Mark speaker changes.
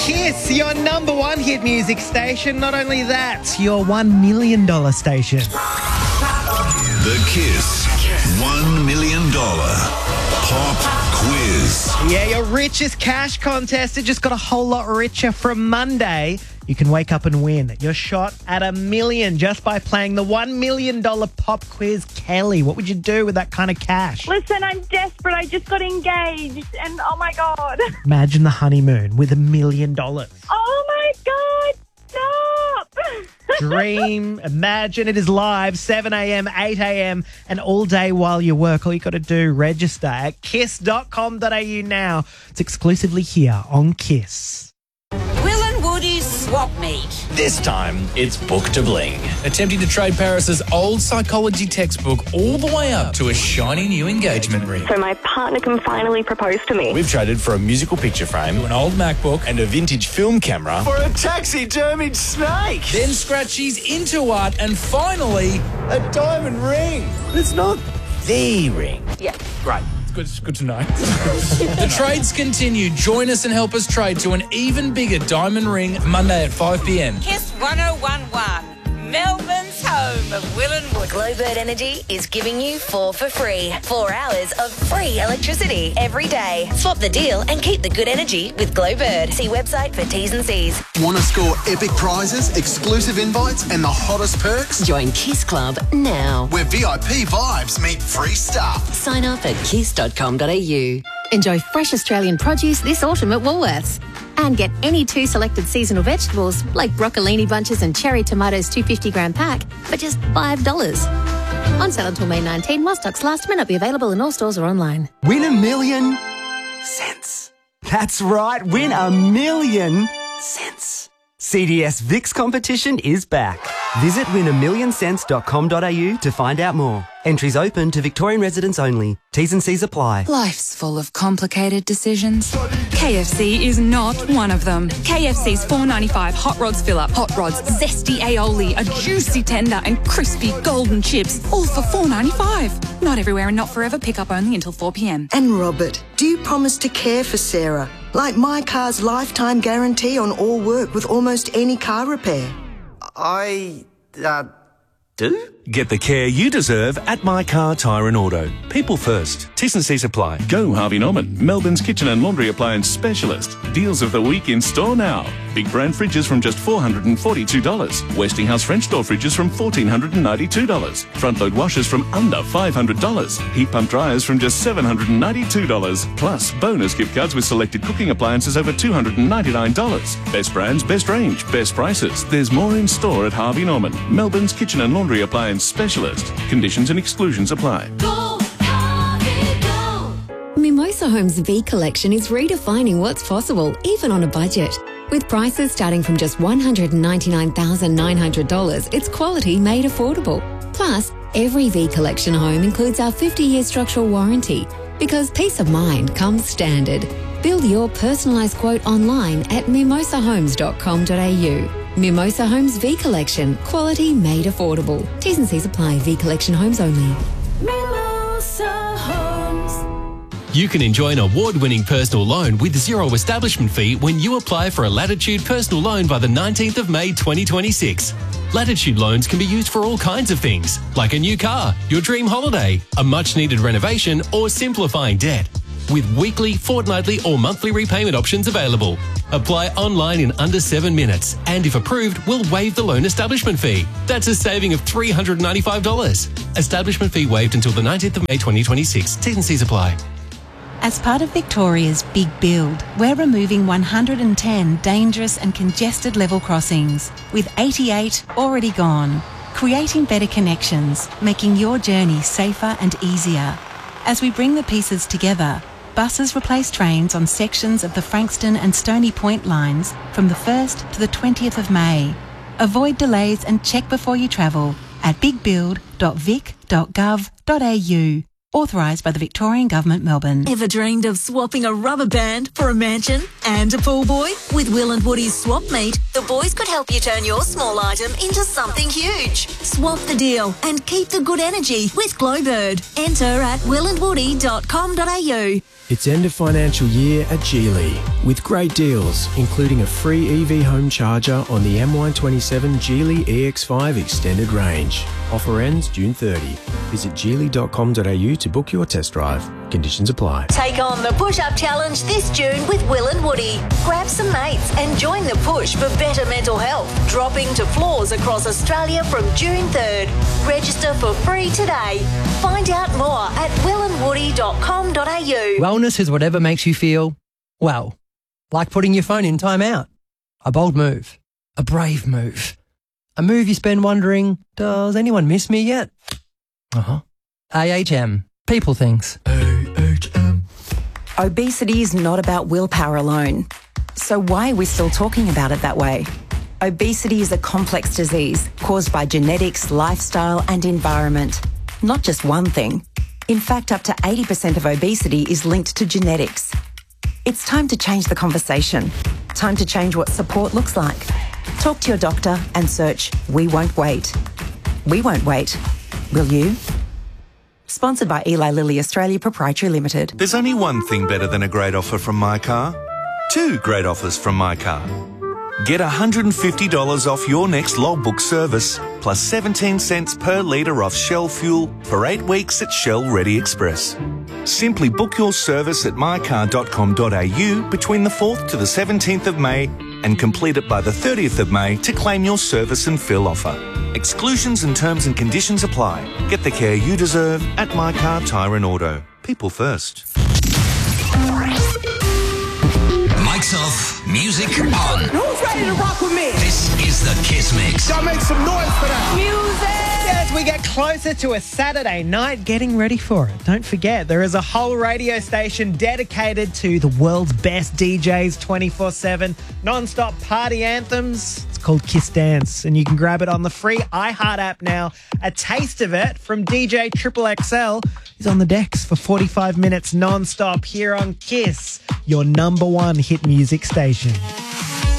Speaker 1: Kiss, your number one hit music station. Not only that, your $1 million station.
Speaker 2: The Kiss $1 million Pop Quiz.
Speaker 1: Yeah, your richest cash contest. It just got a whole lot richer from Monday. You can wake up and win your shot at $1 million just by playing the $1 million pop quiz. Kelly, what would you do with that kind of cash?
Speaker 3: Listen, I'm desperate. I just got engaged and oh my God.
Speaker 1: Imagine the honeymoon with $1 million.
Speaker 3: Oh my God, stop.
Speaker 1: Dream, imagine it is live, 7 a.m, 8 a.m, and all day while you work. All you got to do, register at kiss.com.au now. It's exclusively here on Kiss.
Speaker 4: Will and Woody's Swap Meet.
Speaker 5: This time, it's Book to Bling. Attempting to trade Paris's old psychology textbook all the way up to a shiny new engagement ring.
Speaker 3: So my partner can finally propose to me.
Speaker 5: We've traded for a musical picture frame, an old MacBook, and a vintage film camera.
Speaker 6: For a taxidermied snake.
Speaker 5: Then Scratchy's into art, and finally,
Speaker 6: A diamond ring. It's not the ring.
Speaker 3: Yeah.
Speaker 5: great. It's good to know. The trades continue. Join us and help us trade to an even bigger diamond ring Monday at 5 p.m.
Speaker 4: Kiss 1011, Melbourne's home of Will and Woody.
Speaker 7: Glowbird Energy is giving you 4 for free. 4 hours of free electricity every day. Swap the deal and keep the good energy with Glowbird. See website for T's and C's.
Speaker 8: Want to score epic prizes, exclusive invites, and the hottest perks?
Speaker 7: Join Kiss Club now.
Speaker 8: Where VIP vibes meet free stuff.
Speaker 7: Sign up at kiss.com.au.
Speaker 9: Enjoy fresh Australian produce this autumn at Woolworths. And get any 2 selected seasonal vegetables like broccolini bunches and cherry tomatoes 250-gram pack for just $5. On sale until May 19, while stocks last. May not be available in all stores or online.
Speaker 10: Win $1 million cents. That's right, win $1 million cents. CDS VIX competition is back. Visit win1million.cents.com.au to find out more. Entries open to Victorian residents only. T's and C's apply.
Speaker 11: Life's full of complicated decisions. KFC is not one of them. KFC's $4.95 Hot Rods Fill-Up. Hot Rods, zesty aioli, a juicy tender and crispy golden chips, all for $4.95. Not everywhere and not forever. Pick up only until 4 p.m.
Speaker 12: And Robert, do you promise to care for Sarah? Like my car's lifetime guarantee on all work with almost any car repair.
Speaker 6: I, do?
Speaker 13: Get the care you deserve at My Car Tyre and Auto. People first. T's and C's apply.
Speaker 14: Go Harvey Norman, Melbourne's kitchen and laundry appliance specialist. Deals of the week in store now. Big brand fridges from just $442. Westinghouse French door fridges from $1,492. Front load washers from under $500. Heat pump dryers from just $792. Plus bonus gift cards with selected cooking appliances over $299. Best brands, best range, best prices. There's more in store at Harvey Norman, Melbourne's kitchen and laundry appliance specialist. Conditions and exclusions apply.
Speaker 9: Mimosa Homes V Collection is redefining what's possible, even on a budget. With prices starting from just $199,900, it's quality made affordable. Plus, every V Collection home includes our 50-year structural warranty, because peace of mind comes standard. Build your personalised quote online at mimosahomes.com.au. Mimosa Homes V Collection. Quality made affordable. T's and C's apply. V Collection homes only.
Speaker 11: Mimosa Homes.
Speaker 15: You can enjoy an award-winning personal loan with zero establishment fee when you apply for a Latitude personal loan by the 19th of May 2026. Latitude loans can be used for all kinds of things, like a new car, your dream holiday, a much-needed renovation, or simplifying debt. With weekly, fortnightly or monthly repayment options available. Apply online in under 7 minutes, and if approved, we'll waive the loan establishment fee. That's a saving of $395. Establishment fee waived until the 19th of May 2026. T's and C's apply.
Speaker 16: As part of Victoria's Big Build, we're removing 110 dangerous and congested level crossings, with 88 already gone, creating better connections, making your journey safer and easier. As we bring the pieces together, buses replace trains on sections of the Frankston and Stony Point lines from the 1st to the 20th of May. Avoid delays and check before you travel at bigbuild.vic.gov.au. Authorised by the Victorian Government, Melbourne.
Speaker 17: Ever dreamed of swapping a rubber band for a mansion and a pool boy? With Will and Woody's Swap Meet, the boys could help you turn your small item into something huge. Swap the deal and keep the good energy with Glowbird. Enter at willandwoody.com.au.
Speaker 18: It's end of financial year at Geely with great deals, including a free EV home charger on the MY27 Geely EX5 Extended Range. Offer ends June 30. Visit geely.com.au to book your test drive. Conditions apply.
Speaker 17: Take on the push-up challenge this June with Will and Woody. Grab some mates and join the push for better mental health. Dropping to floors across Australia from June 3rd. Register for free today. Find out more at willandwoody.com.au.
Speaker 19: Wellness is whatever makes you feel, well, like putting your phone in timeout. A bold move. A brave move. A move you spend wondering, does anyone miss me yet? AHM. People things. AHM.
Speaker 20: Obesity is not about willpower alone. So why are we still talking about it that way? Obesity is a complex disease caused by genetics, lifestyle and environment. Not just one thing. In fact, up to 80% of obesity is linked to genetics. It's time to change the conversation. Time to change what support looks like. Talk to your doctor and search We Won't Wait. We won't wait. Will you? Sponsored by Eli Lilly Australia Proprietary Limited.
Speaker 13: There's only one thing better than a great offer from My Car. Two great offers from My Car. Get $150 off your next logbook service, plus 17 cents per litre off Shell fuel for 8 weeks at Shell Ready Express. Simply book your service at mycar.com.au between the 4th to the 17th of May and complete it by the 30th of May to claim your service and fill offer. Exclusions and terms and conditions apply. Get the care you deserve at My Car Tyre and Auto. People first.
Speaker 2: Mics off, music on.
Speaker 6: Who's ready to rock with me?
Speaker 2: This is the Kiss Mix.
Speaker 6: Y'all make some noise for that.
Speaker 1: Music! As we get closer to a Saturday night, getting ready for it. Don't forget, there is a whole radio station dedicated to the world's best DJs 24/7, non-stop party anthems. It's called Kiss Dance, and you can grab it on the free iHeart app now. A taste of it from DJ Triple XL is on the decks for 45 minutes non-stop here on Kiss, your number one hit music station.